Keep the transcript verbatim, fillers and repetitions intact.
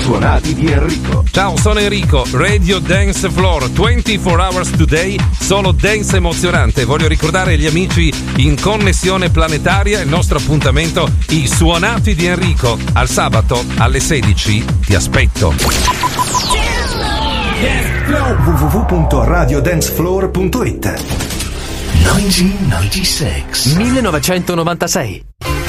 Suonati di Enrico. Ciao, sono Enrico, Radio Dance Floor, ventiquattro hours today, solo dance emozionante. Voglio ricordare agli amici in connessione planetaria il nostro appuntamento, i Suonati di Enrico. Al sabato alle sedici ti aspetto. w w w punto radio dance floor punto it. millenovecentonovantasei